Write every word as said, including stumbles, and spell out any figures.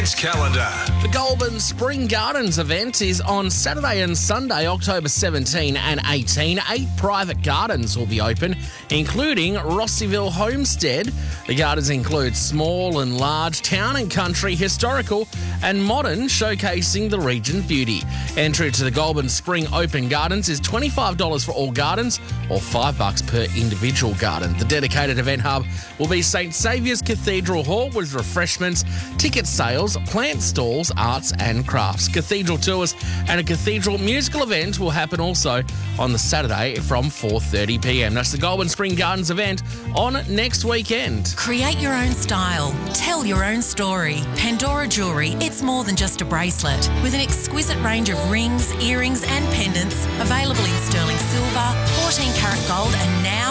Calendar. The Goulburn Spring Gardens event is on Saturday and Sunday, October seventeenth and eighteenth. Eight private gardens will be open, including Rossieville Homestead. The gardens include small and large, town and country, historical and modern, showcasing the region's beauty. Entry to the Goulburn Spring Open Gardens is twenty-five dollars for all gardens or five bucks per individual garden. The dedicated event hub will be St Saviour's Cathedral Hall with refreshments, ticket sales, plant stalls, arts and crafts. Cathedral tours and a cathedral musical event will happen also on the Saturday from four thirty p m. That's the Goulburn Spring Gardens event on next weekend. Create your own style. Tell your own story. Pandora Jewellery, it's more than just a bracelet. With an exquisite range of rings, earrings and pendants available in sterling silver, fourteen karat gold and now